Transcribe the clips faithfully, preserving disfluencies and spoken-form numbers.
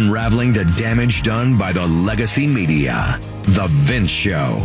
unraveling the damage done by the legacy media. The Vince Show.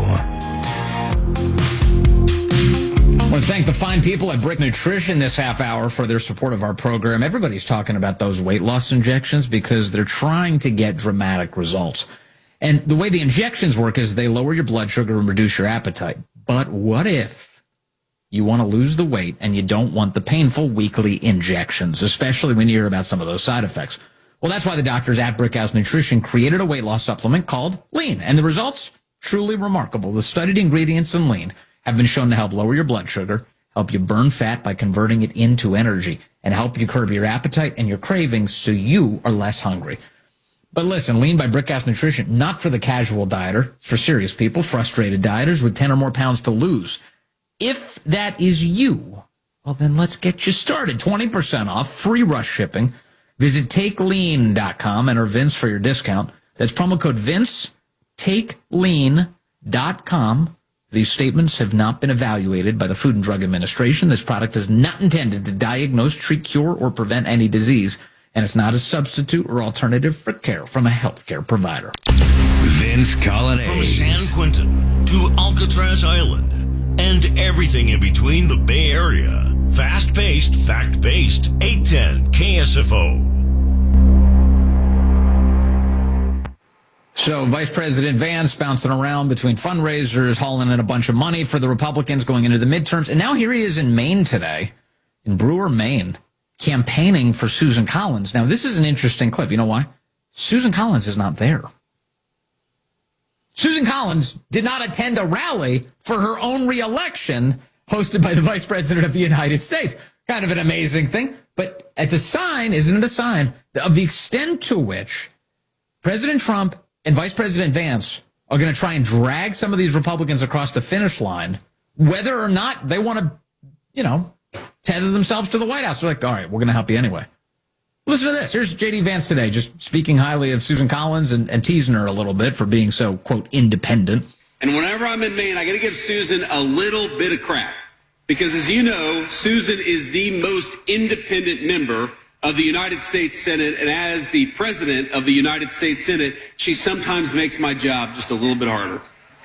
I want to thank the fine people at Brick Nutrition this half hour for their support of our program. Everybody's talking about those weight loss injections because they're trying to get dramatic results. And the way the injections work is they lower your blood sugar and reduce your appetite. But what if you want to lose the weight and you don't want the painful weekly injections, especially when you hear about some of those side effects? Well, that's why the doctors at Brickhouse Nutrition created a weight loss supplement called Lean. And the results? Truly remarkable. The studied ingredients in Lean have been shown to help lower your blood sugar, help you burn fat by converting it into energy, and help you curb your appetite and your cravings so you are less hungry. But listen, Lean by Brickhouse Nutrition, not for the casual dieter. It's for serious people, frustrated dieters with ten or more pounds to lose. If that is you, well, then let's get you started. twenty percent off, free rush shipping. Visit take lean dot com, enter Vince for your discount. That's promo code Vince, take lean dot com. These statements have not been evaluated by the Food and Drug Administration. This product is not intended to diagnose, treat, cure, or prevent any disease, and it's not a substitute or alternative for care from a healthcare provider. Vince Colonnese. From San Quentin to Alcatraz Island and everything in between the Bay Area. Fast-paced, fact-based, eight ten K S F O. So Vice President Vance bouncing around between fundraisers, hauling in a bunch of money for the Republicans going into the midterms. And now here he is in Maine today, in Brewer, Maine, campaigning for Susan Collins. Now, this is an interesting clip. You know why? Susan Collins is not there. Susan Collins did not attend a rally for her own reelection hosted by the Vice President of the United States. Kind of an amazing thing. But it's a sign, isn't it a sign, of the extent to which President Trump and Vice President Vance are going to try and drag some of these Republicans across the finish line, whether or not they want to, you know, tether themselves to the White House. They're like, all right, we're going to help you anyway. Listen to this. Here's J D Vance today, just speaking highly of Susan Collins and, and teasing her a little bit for being so, quote, independent. And whenever I'm in Maine, I got to give Susan a little bit of crap. Because as you know, Susan is the most independent member of the United States Senate, and as the president of the United States Senate, she sometimes makes my job just a little bit harder.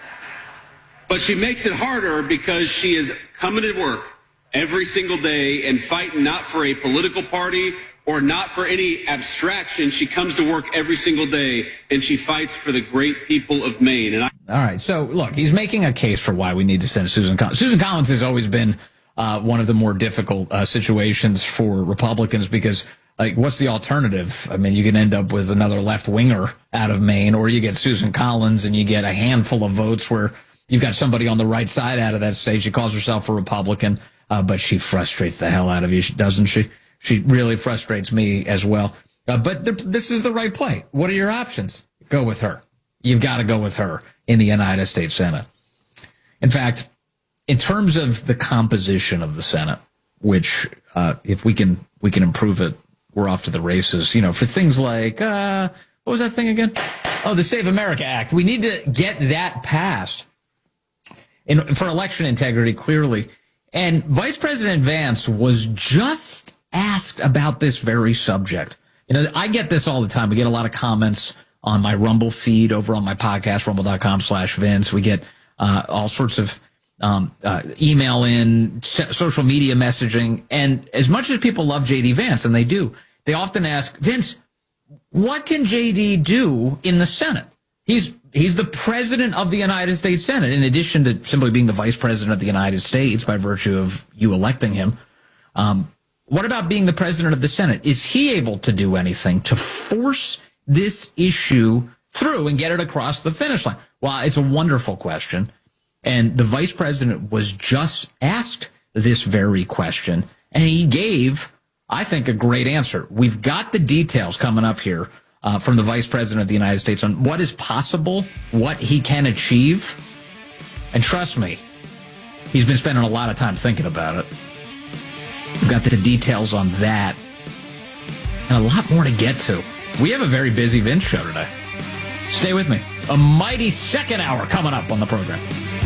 But she makes it harder because she is coming to work every single day and fighting not for a political party or not for any abstraction. She comes to work every single day, and she fights for the great people of Maine. And I- All right, so look, he's making a case for why we need to send Susan Collins. Susan Collins has always been Uh, one of the more difficult uh, situations for Republicans because, like, what's the alternative? I mean, you can end up with another left-winger out of Maine, or you get Susan Collins and you get a handful of votes where you've got somebody on the right side out of that state. She calls herself a Republican, uh, but she frustrates the hell out of you, doesn't she? She really frustrates me as well. Uh, but th- this is the right play. What are your options? Go with her. You've got to go with her in the United States Senate. In fact, in terms of the composition of the Senate, which uh, if we can we can improve it, we're off to the races. You know, for things like uh, what was that thing again? Oh, the Save America Act. We need to get that passed in, for election integrity, clearly. And Vice President Vance was just asked about this very subject. You know, I get this all the time. We get a lot of comments on my Rumble feed over on my podcast, rumble dot com slash Vince. We get uh, all sorts of Um, uh, email in, social media messaging. And as much as people love J D Vance, and they do, they often ask, Vince, what can J D do in the Senate? He's he's the president of the United States Senate, in addition to simply being the vice president of the United States by virtue of you electing him. Um, what about being the president of the Senate? Is he able to do anything to force this issue through and get it across the finish line? Well, it's a wonderful question. And the vice president was just asked this very question, and he gave, I think, a great answer. We've got the details coming up here uh, from the vice president of the United States on what is possible, what he can achieve. And trust me, he's been spending a lot of time thinking about it. We've got the details on that and a lot more to get to. We have a very busy Vince show today. Stay with me. A mighty second hour coming up on the program.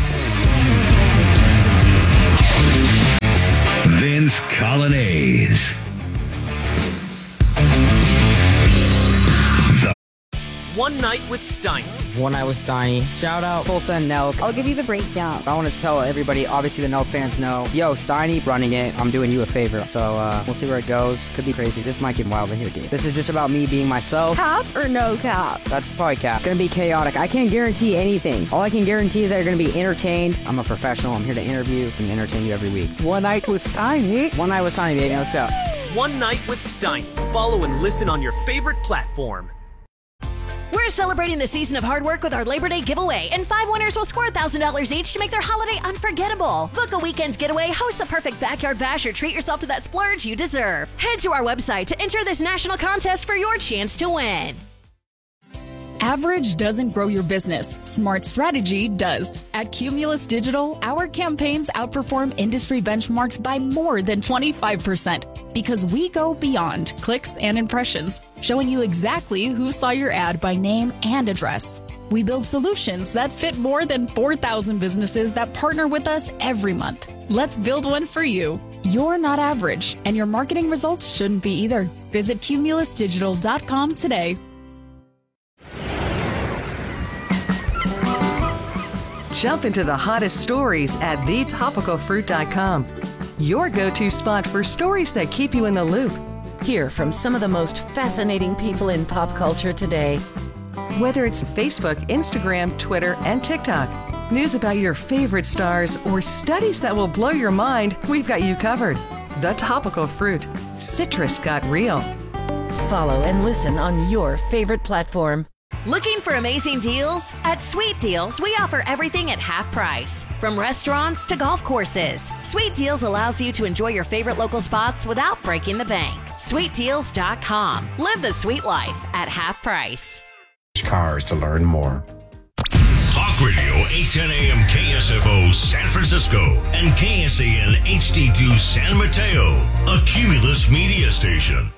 Vince Colonnese. One Night with Steiny. One Night with Steiny. Shout out Tulsa and Nelk. I'll give you the breakdown. I want to tell everybody, obviously the Nelk fans know, yo, Steiny running it, I'm doing you a favor. So uh, we'll see where it goes. Could be crazy. This might get wild in here, dude. This is just about me being myself. Cap or no cap? That's probably cap. It's gonna be chaotic. I can't guarantee anything. All I can guarantee is that you're gonna be entertained. I'm a professional. I'm here to interview and entertain you every week. One Night with Steiny. One Night with Steiny, baby. Let's go. One Night with Steiny. Follow and listen on your favorite platform. We're celebrating the season of hard work with our Labor Day giveaway, and five winners will score one thousand dollars each to make their holiday unforgettable. Book a weekend getaway, host the perfect backyard bash, or treat yourself to that splurge you deserve. Head to our website to enter this national contest for your chance to win. Average doesn't grow your business. Smart strategy does. At Cumulus Digital, our campaigns outperform industry benchmarks by more than twenty-five percent because we go beyond clicks and impressions, showing you exactly who saw your ad by name and address. We build solutions that fit more than four thousand businesses that partner with us every month. Let's build one for you. You're not average, and your marketing results shouldn't be either. Visit cumulus digital dot com today. Jump into the hottest stories at the topical fruit dot com. Your go-to spot for stories that keep you in the loop. Hear from some of the most fascinating people in pop culture today. Whether it's Facebook, Instagram, Twitter, and TikTok, news about your favorite stars, or studies that will blow your mind, we've got you covered. The Topical Fruit. Citrus got real. Follow and listen on your favorite platform. Looking for amazing deals? At Sweet Deals, we offer everything at half price. From restaurants to golf courses, Sweet Deals allows you to enjoy your favorite local spots without breaking the bank. sweet deals dot com. Live the sweet life at half price. Cars to learn more. Talk Radio eight ten A M K S F O San Francisco and K S A N H D two San Mateo, a Cumulus media station.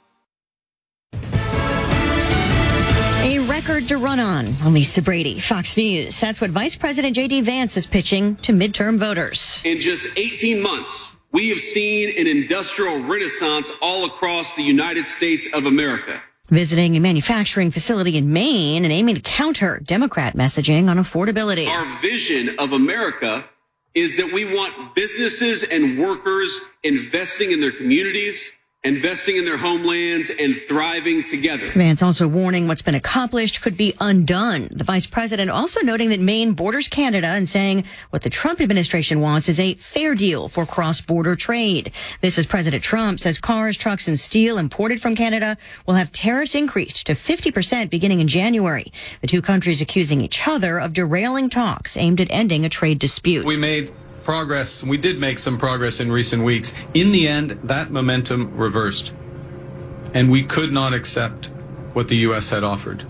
A record to run on. Lisa Brady, Fox News. That's what Vice President J D Vance is pitching to midterm voters. In just eighteen months, we have seen an industrial renaissance all across the United States of America. Visiting a manufacturing facility in Maine and aiming to counter Democrat messaging on affordability. Our vision of America is that we want businesses and workers investing in their communities, investing in their homelands, and thriving together. Vance also warning what's been accomplished could be undone. The vice president also noting that Maine borders Canada and saying what the Trump administration wants is a fair deal for cross-border trade. This as President Trump says cars, trucks, and steel imported from Canada will have tariffs increased to fifty percent beginning in January. The two countries accusing each other of derailing talks aimed at ending a trade dispute. We made progress. We did make some progress in recent weeks. In the end, that momentum reversed. And we could not accept what the U S had offered,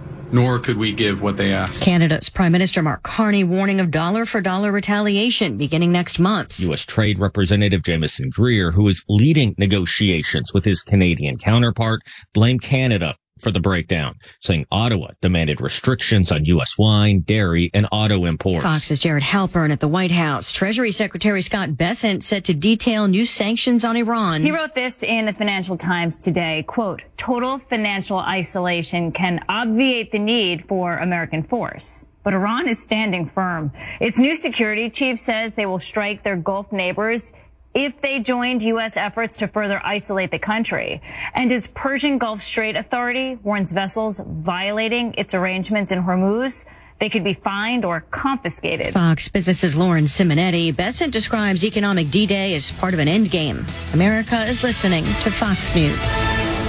nor could we give what they asked. Canada's Prime Minister Mark Carney warning of dollar-for-dollar retaliation beginning next month. U S Trade Representative Jameson Greer, who is leading negotiations with his Canadian counterpart, blamed Canada for the breakdown, saying Ottawa demanded restrictions on U S wine, dairy, and auto imports. Fox's Jared Halpern at the White House. Treasury Secretary Scott Bessent set to detail new sanctions on Iran. He wrote this in the Financial Times today, quote, total financial isolation can obviate the need for American force. But Iran is standing firm. Its new security chief says they will strike their Gulf neighbors if they joined U S efforts to further isolate the country. And its Persian Gulf Strait Authority warns vessels violating its arrangements in Hormuz, they could be fined or confiscated. Fox Business's Lauren Simonetti. Bessent describes economic D-Day as part of an endgame. America is listening to Fox News.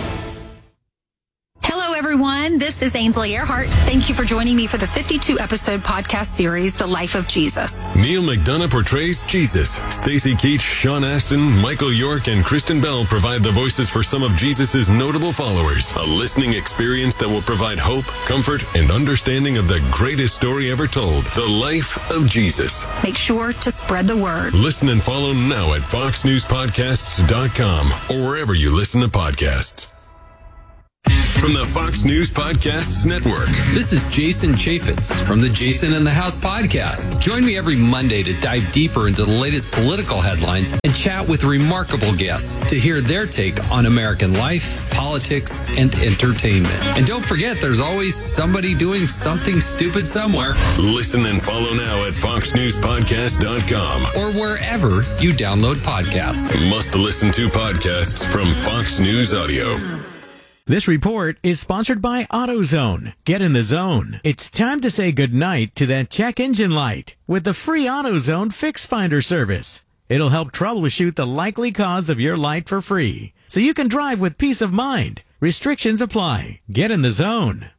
Hello, everyone. This is Ainsley Earhart. Thank you for joining me for the fifty-two episode podcast series, The Life of Jesus. Neil McDonough portrays Jesus. Stacey Keach, Sean Astin, Michael York, and Kristen Bell provide the voices for some of Jesus's notable followers. A listening experience that will provide hope, comfort, and understanding of the greatest story ever told, The Life of Jesus. Make sure to spread the word. Listen and follow now at fox news podcasts dot com or wherever you listen to podcasts. from the Fox News Podcasts Network. This is Jason Chaffetz from the Jason in the House podcast. Join me every Monday to dive deeper into the latest political headlines and chat with remarkable guests to hear their take on American life, politics, and entertainment. And don't forget, there's always somebody doing something stupid somewhere. Listen and follow now at fox news podcast dot com or wherever you download podcasts. Must listen to podcasts from Fox News Audio. This report is sponsored by AutoZone. Get in the zone. It's time to say goodnight to that check engine light with the free AutoZone Fix Finder service. It'll help troubleshoot the likely cause of your light for free, so you can drive with peace of mind. Restrictions apply. Get in the zone.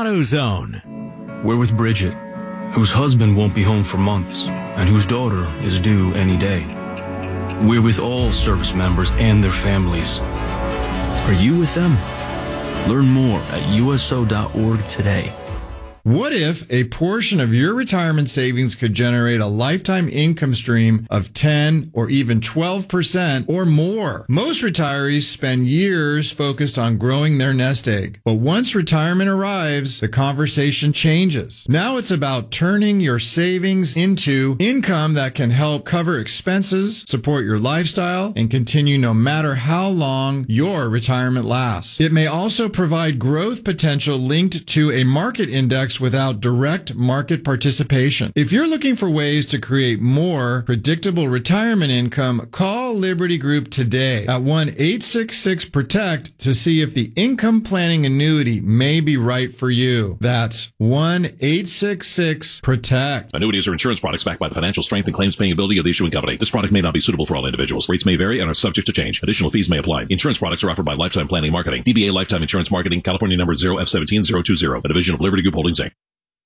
AutoZone. We're with Bridget, whose husband won't be home for months and whose daughter is due any day. We're with all service members and their families. Are you with them? Learn more at U S O dot org today. What if a portion of your retirement savings could generate a lifetime income stream of ten or even twelve percent or more? Most retirees spend years focused on growing their nest egg. But once retirement arrives, the conversation changes. Now it's about turning your savings into income that can help cover expenses, support your lifestyle, and continue no matter how long your retirement lasts. It may also provide growth potential linked to a market index without direct market participation. If you're looking for ways to create more predictable retirement income, call Liberty Group today at one eight six six protect to see if the income planning annuity may be right for you. That's one eight six six protect. Annuities are insurance products backed by the financial strength and claims paying ability of the issuing company. This product may not be suitable for all individuals. Rates may vary and are subject to change. Additional fees may apply. Insurance products are offered by Lifetime Planning and Marketing. D B A Lifetime Insurance Marketing, California number zero F one seven zero two zero, a division of Liberty Group Holdings, Incorporated.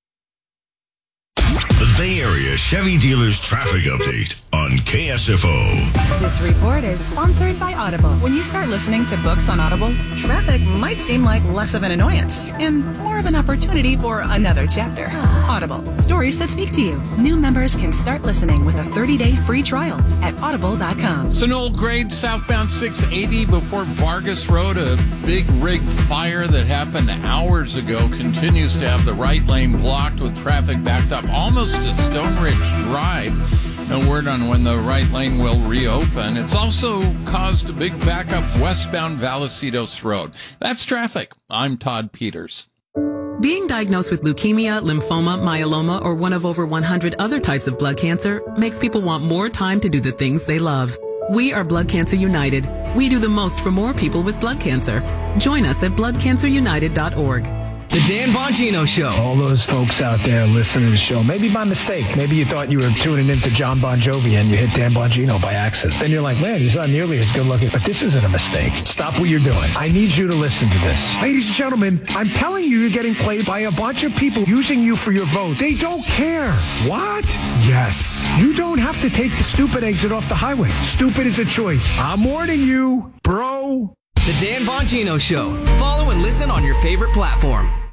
The Bay Area Chevy Dealers Traffic Update on K S F O. This report is sponsored by Audible. When you start listening to books on Audible, traffic might seem like less of an annoyance and more of an opportunity for another chapter. Audible, stories that speak to you. New members can start listening with a thirty-day free trial at audible dot com. It's an old grade southbound six eighty before Vargas Road. A big rig fire that happened hours ago continues to have the right lane blocked with traffic backed up almost to Stone Ridge Drive. No word on when the right lane will reopen. It's also caused a big backup westbound Vallecillos Road. That's traffic. I'm Todd Peters. Being diagnosed with leukemia, lymphoma, myeloma, or one of over one hundred other types of blood cancer makes people want more time to do the things they love. We are Blood Cancer United. We do the most for more people with blood cancer. Join us at blood cancer united dot org. The Dan Bongino Show. All those folks out there listening to the show, maybe by mistake. Maybe you thought you were tuning into John Bon Jovi and you hit Dan Bongino by accident. Then you're like, man, he's not nearly as good looking. But this isn't a mistake. Stop what you're doing. I need you to listen to this. Ladies and gentlemen, I'm telling you, you're getting played by a bunch of people using you for your vote. They don't care. What? Yes. You don't have to take the stupid exit off the highway. Stupid is a choice. I'm warning you, bro. The Dan Bongino Show. Follow and listen on your favorite platform.